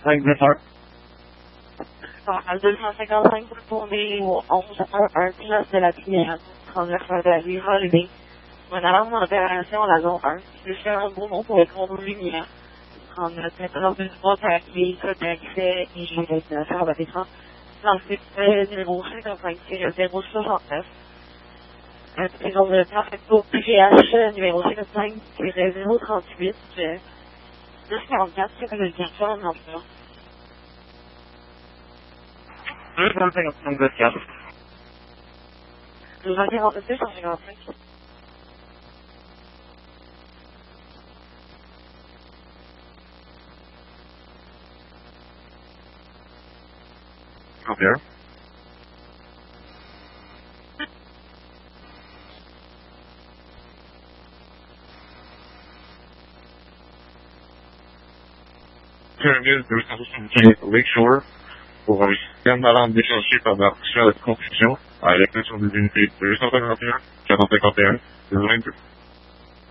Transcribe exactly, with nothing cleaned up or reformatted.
cinq dix-un. À deux cent cinquante-cinq pour tourner au onze un un place de la Pinière, trente-neuf de la rue Holiday. Mon alarme en opération à la zone un. Je fais un beau nom pour le compte de lumière. trente-neuf quatre-vingt-douze à clé, code d'accès et je vais faire faire la défense. Ensuite, zéro cinquante-cinq zéro soixante-neuf. Un petit nombre de temps, fait pour P G H numéro cinquante-cinq zéro trente-huit. deux cent quarante-quatre, c'est que je viens faire un emploi. deux cent cinquante-cinq vingt-quatre. deux cent quarante-deux, deux cent cinquante-cinq. Combien? Pyramide deux cent soixante-quinze Lakeshore pour un système d'alarme déclenché par la poussière de confusion à l'extension des unités deux cent cinquante et un, quatre cent cinquante et un, vingt-deux.